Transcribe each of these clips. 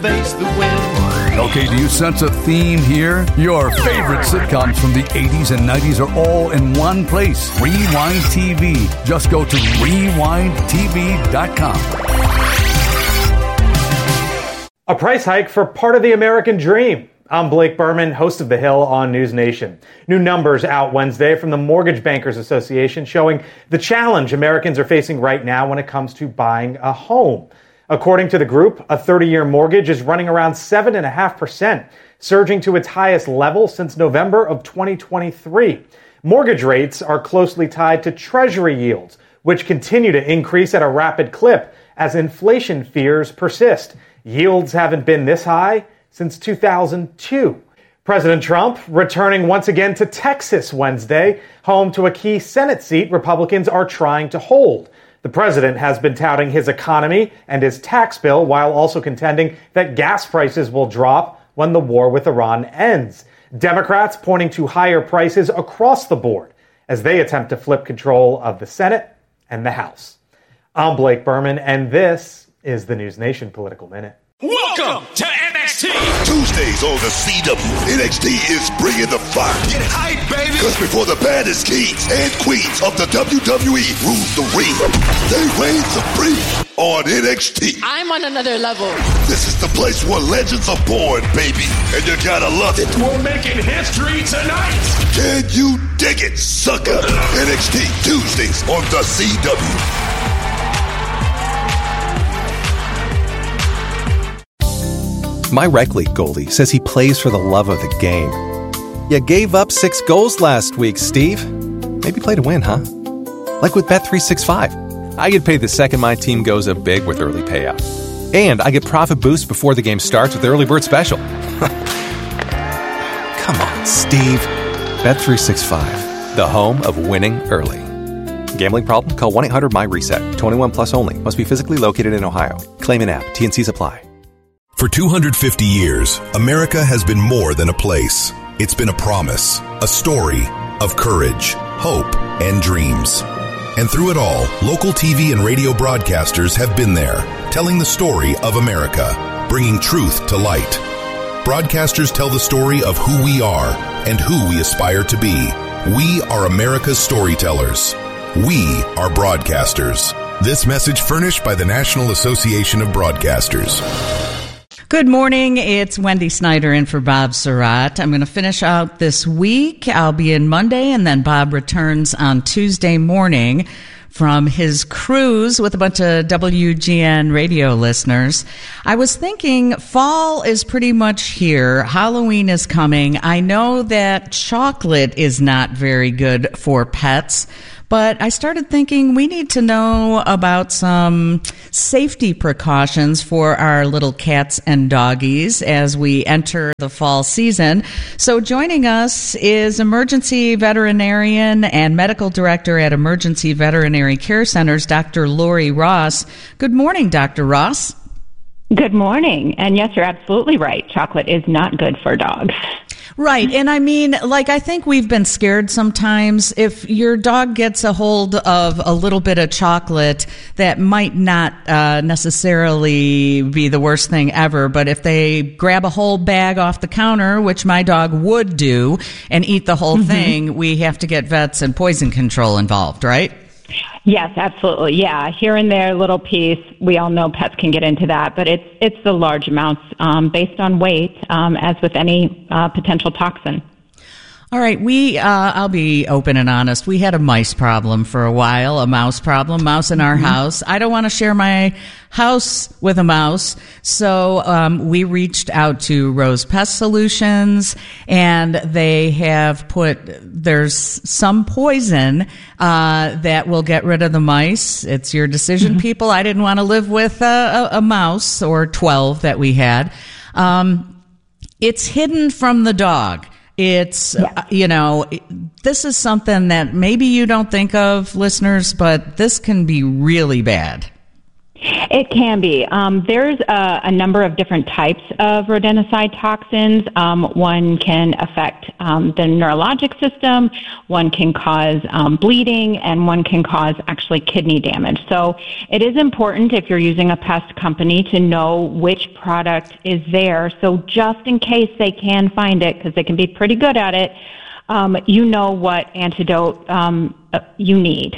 Face the wind. Okay, do you sense a theme here? Your favorite sitcoms from the 80s and 90s are all in one place. Rewind TV. Just go to rewindtv.com. A price hike for part of the American dream. I'm Blake Berman, host of The Hill on News Nation. New numbers out Wednesday from the Mortgage Bankers Association showing the challenge Americans are facing right now when it comes to buying a home. According to the group, a 30-year mortgage is running around 7.5%, surging to its highest level since November of 2023. Mortgage rates are closely tied to Treasury yields, which continue to increase at a rapid clip as inflation fears persist. Yields haven't been this high since 2002. President Trump returning once again to Texas Wednesday, home to a key Senate seat Republicans are trying to hold. The president has been touting his economy and his tax bill while also contending that gas prices will drop when the war with Iran ends. Democrats pointing to higher prices across the board as they attempt to flip control of the Senate and the House. I'm Blake Berman, and this is the News Nation Political Minute. Welcome to NXT. Tuesdays on the CW. NXT is bringing the fire. Get hype, baby. Because before the baddest kings and queens of the WWE rule the ring, they reign supreme on NXT. I'm on another level. This is the place where legends are born, baby. And you gotta love it. We're making history tonight. Can you dig it, sucker? NXT Tuesdays on the CW. My rec league goalie says he plays for the love of the game. You gave up 6 goals last week, Steve. Maybe play to win, huh? Like with Bet365. I get paid the second my team goes up big with early payout. And I get profit boost before the game starts with the early bird special. Come on, Steve. Bet365, the home of winning early. Gambling problem? Call 1-800-MY-RESET. 21 plus only. Must be physically located in Ohio. Claim in app. T&Cs apply. For 250 years, America has been more than a place. It's been a promise, a story of courage, hope, and dreams. And through it all, local TV and radio broadcasters have been there, telling the story of America, bringing truth to light. Broadcasters tell the story of who we are and who we aspire to be. We are America's storytellers. We are broadcasters. This message furnished by the National Association of Broadcasters. Good morning. It's Wendy Snyder in for Bob Surratt. I'm going to finish out this week. I'll be in Monday, and then Bob returns on Tuesday morning from his cruise with a bunch of WGN radio listeners. I was thinking fall is pretty much here. Halloween is coming. I know that chocolate is not very good for pets, but I started thinking we need to know about some safety precautions for our little cats and doggies as we enter the fall season. So joining us is emergency veterinarian and medical director at Emergency Veterinary Care Centers, Dr. Lori Ross. Good morning, Dr. Ross. Good morning. And yes, you're absolutely right. Chocolate is not good for dogs. Right. And I mean, like, I think we've been scared sometimes. If your dog gets a hold of a little bit of chocolate, that might not necessarily be the worst thing ever. But if they grab a whole bag off the counter, which my dog would do, and eat the whole thing, we have to get vets and poison control involved, right? Yes, absolutely. Yeah, here and there, little piece. We all know pets can get into that, but it's the large amounts based on weight, as with any potential toxin. All right, I'll be open and honest. We had a mice problem for a while, a mouse problem, mouse in our house. I don't want to share my house with a mouse. So we reached out to Rose Pest Solutions, and they have there's some poison that will get rid of the mice. It's your decision, people. I didn't want to live with a mouse or 12 that we had. It's hidden from the dog. It's, this is something that maybe you don't think of, listeners, but this can be really bad. It can be. There's a number of different types of rodenticide toxins. One can affect the neurologic system, one can cause bleeding, and one can cause actually kidney damage. So it is important if you're using a pest company to know which product is there. So just in case they can find it, because they can be pretty good at it, you know what antidote you need.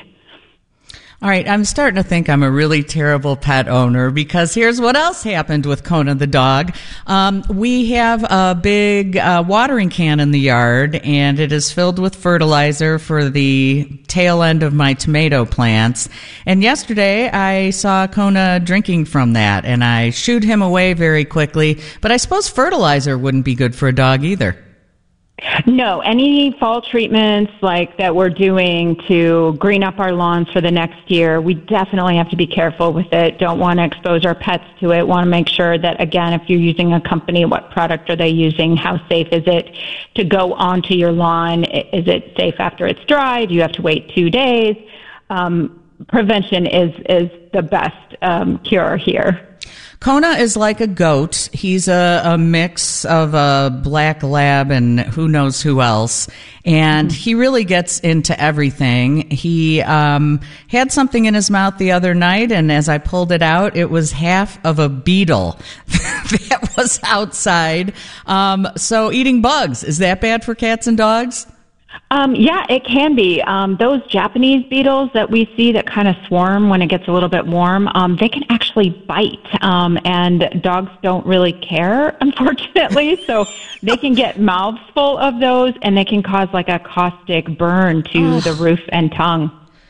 All right, I'm starting to think I'm a really terrible pet owner because here's what else happened with Kona the dog. We have a big watering can in the yard, and it is filled with fertilizer for the tail end of my tomato plants. And yesterday I saw Kona drinking from that, and I shooed him away very quickly. But I suppose fertilizer wouldn't be good for a dog either. No, any fall treatments like that we're doing to green up our lawns for the next year, we definitely have to be careful with it. Don't want to expose our pets to it. Want to make sure that, again, if you're using a company, what product are they using? How safe is it to go onto your lawn? Is it safe after it's dry? Do you have to wait 2 days? Prevention is the best cure here. Kona is like a goat. He's a mix of a black lab and who knows who else. And he really gets into everything. He had something in his mouth the other night, and as I pulled it out, it was half of a beetle that was outside. So eating bugs, is that bad for cats and dogs? Yeah, it can be. Those Japanese beetles that we see that kind of swarm when it gets a little bit warm, they can actually bite, and dogs don't really care, unfortunately. So they can get mouths full of those, and they can cause like a caustic burn to the roof and tongue.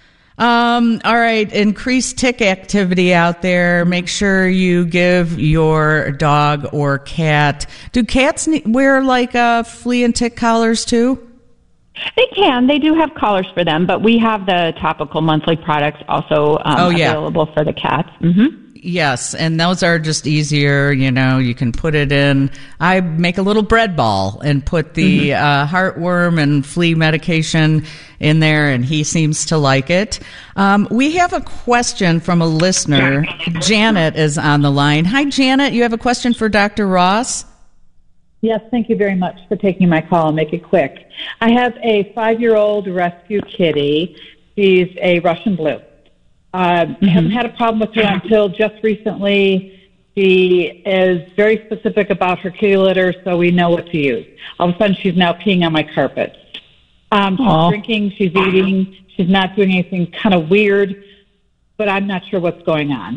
All right. Increase tick activity out there. Make sure you give your dog or cat. Do cats wear like flea and tick collars too? They can. They do have collars for them, but we have the topical monthly products also available for the cats. Mm-hmm. Yes, and those are just easier. You know, you can put it in. I make a little bread ball and put the heartworm and flea medication in there, and he seems to like it. We have a question from a listener. Janet is on the line. Hi, Janet. You have a question for Dr. Ross? Yes, thank you very much for taking my call. I'll make it quick. I have a 5-year-old rescue kitty. She's a Russian Blue. Haven't had a problem with her until just recently. She is very specific about her kitty litter, so we know what to use. All of a sudden, she's now peeing on my carpet. She's drinking, she's eating, she's not doing anything kind of weird, but I'm not sure what's going on.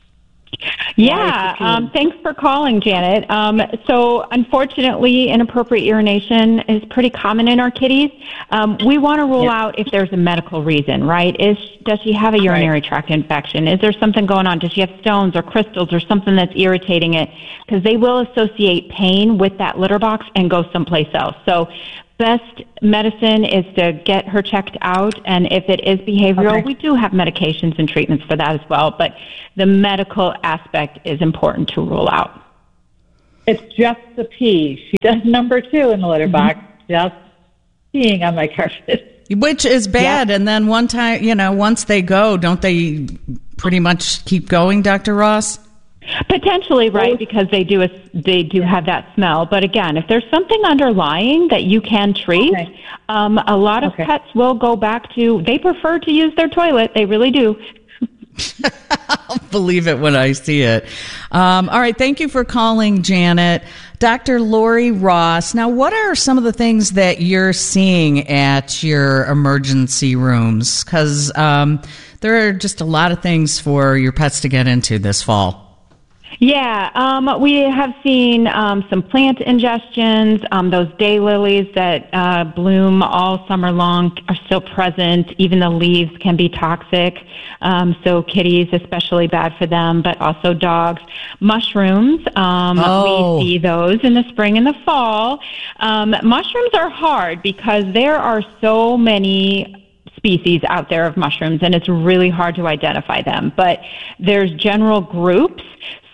Yeah, thanks for calling, Janet. So unfortunately, inappropriate urination is pretty common in our kitties. We want to rule out if there's a medical reason, right? Does she have a urinary tract infection? Is there something going on? Does she have stones or crystals or something that's irritating it? Because they will associate pain with that litter box and go someplace else. So best medicine is to get her checked out, and if it is behavioral, we do have medications and treatments for that as well, but the medical aspect is important to rule out. It's just the pee. She does number 2 in the litter box, just peeing on my carpet. Which is bad, and then one time, once they go, don't they pretty much keep going, Dr. Ross? Potentially, right, because they do have that smell. But again, if there's something underlying that you can treat, a lot of pets will go back to, they prefer to use their toilet. They really do. I'll believe it when I see it. All right, thank you for calling, Janet. Dr. Lori Ross, now what are some of the things that you're seeing at your emergency rooms? Because there are just a lot of things for your pets to get into this fall. Yeah, we have seen some plant ingestions. Those daylilies that bloom all summer long are still present. Even the leaves can be toxic, so kitties especially bad for them, but also dogs. Mushrooms, we see those in the spring and the fall. Mushrooms are hard because there are so many species out there of mushrooms, and it's really hard to identify them. But there's general groups.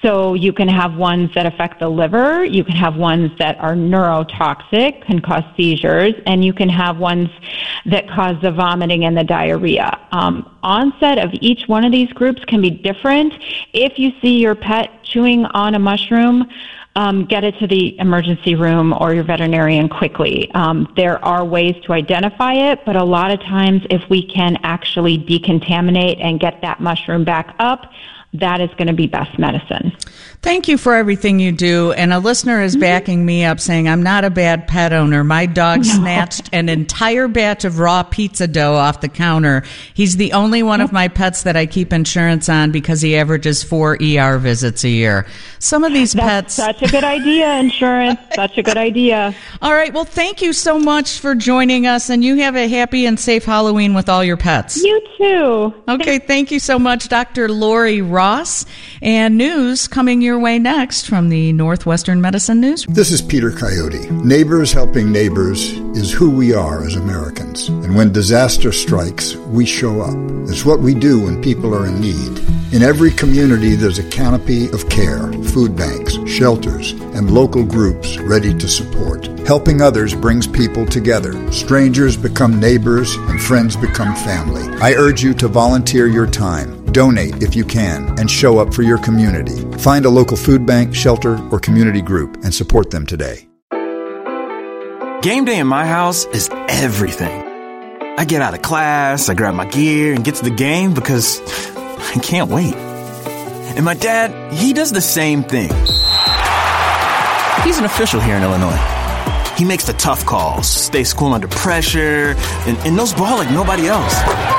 So you can have ones that affect the liver, you can have ones that are neurotoxic, can cause seizures, and you can have ones that cause the vomiting and the diarrhea. Onset of each one of these groups can be different. If you see your pet chewing on a mushroom, get it to the emergency room or your veterinarian quickly. There are ways to identify it, but a lot of times if we can actually decontaminate and get that mushroom back up, that is going to be best medicine. Thank you for everything you do. And a listener is backing me up saying, I'm not a bad pet owner. My dog snatched an entire batch of raw pizza dough off the counter. He's the only one of my pets that I keep insurance on because he averages 4 ER visits a year. Some of these pets... Such a good idea, insurance. Such a good idea. All right. Well, thank you so much for joining us. And you have a happy and safe Halloween with all your pets. You too. Okay. Thank you so much, Dr. Lori Ross. And news coming your way next from the Northwestern Medicine News. This is Peter Coyote. Neighbors helping neighbors is who we are as Americans. And when disaster strikes, we show up. It's what we do when people are in need. In every community, there's a canopy of care, food banks, shelters, and local groups ready to support. Helping others brings people together. Strangers become neighbors, and friends become family. I urge you to volunteer your time. Donate if you can, and show up for your community. Find a local food bank, shelter, or community group and support them today. Game day in my house is everything. I get out of class, I grab my gear, and get to the game because I can't wait. And my dad, he does the same thing. He's an official here in Illinois. He makes the tough calls, stays cool under pressure, and knows ball like nobody else.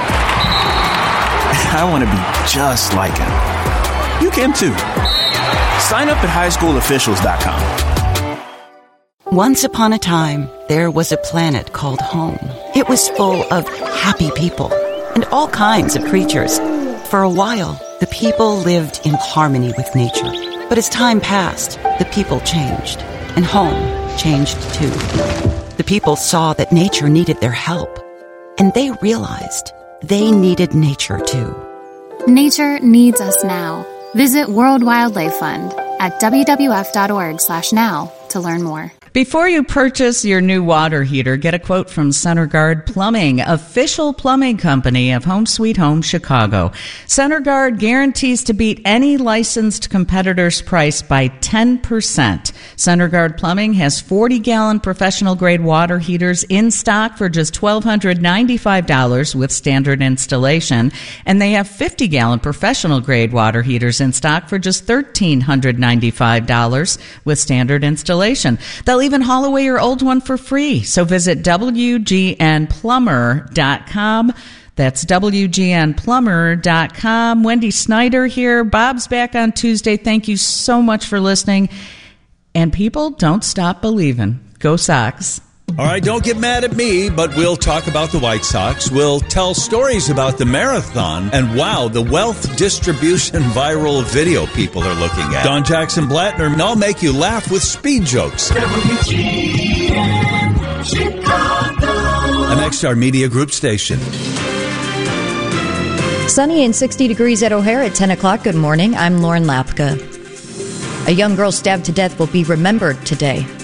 I want to be just like him. You can too. Sign up at highschoolofficials.com. Once upon a time, there was a planet called home. It was full of happy people and all kinds of creatures. For a while, the people lived in harmony with nature. But as time passed, the people changed, and home changed too. The people saw that nature needed their help, and they realized they needed nature too. Nature needs us now. Visit World Wildlife Fund at WWF.org/now to learn more. Before you purchase your new water heater, get a quote from CenterGuard Plumbing, official plumbing company of Home Sweet Home Chicago. CenterGuard guarantees to beat any licensed competitor's price by 10%. CenterGuard Plumbing has 40-gallon professional-grade water heaters in stock for just $1,295 with standard installation, and they have 50-gallon professional-grade water heaters in stock for just $1,395 with standard installation. They'll even haul away your old one for free. So visit WGNplumber.com. That's WGNplumber.com. Wendy Snyder here. Bob's back on Tuesday. Thank you so much for listening. And people, don't stop believing. Go Sox. All right, don't get mad at me, but we'll talk about the White Sox. We'll tell stories about the marathon. And wow, the wealth distribution viral video people are looking at. Don Jackson Blattner, and I'll make you laugh with speed jokes. WGN Chicago. An XR Media Group station. Sunny and 60 degrees at O'Hare at 10 o'clock. Good morning. I'm Lauren Lapka. A young girl stabbed to death will be remembered today.